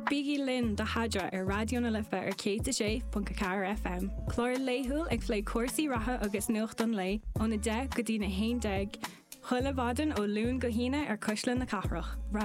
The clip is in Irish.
Biggie Lynn de Hadra ar Radio na Lifa ar 106.4 FM. Clór léithúil ag phlé cuasaí ratha agus nuacht an lei óna 10 go dtí na 11. Chuile bhadan ó lún go híine ar Coisleán na Cathrach.